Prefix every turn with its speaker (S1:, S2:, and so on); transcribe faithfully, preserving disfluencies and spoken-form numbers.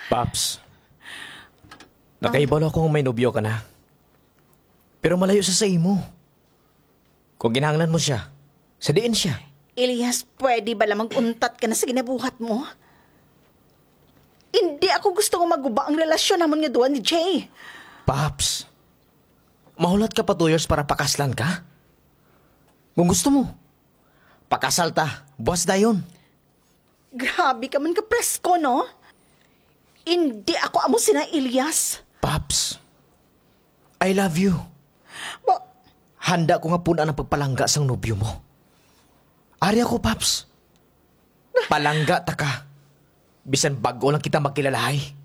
S1: Paps, nakaibalo akong may nobyo ka na. Pero malayo siya sa imo. Kung ginahanglan mo siya, sadiin siya.
S2: Elias, pwede ba lamang untat ka na sa ginabuhat mo? Hindi ako gusto kong maguba ang relasyon naman nga doon ni Jay.
S1: Paps, mahulat ka pa two years para pakaslan ka? Kung gusto mo, pakasal ta, buwas dayon.
S2: Grabe ka man ka presko, no? Hindi ako amo sina Elias.
S1: Paps, I love you.
S2: Ba,
S1: Handa ko nga puna ng pagpalangga sang nobyo mo. Ari ako, Paps. Palangga ta ka. Bisan bago lang kita magkilalahay.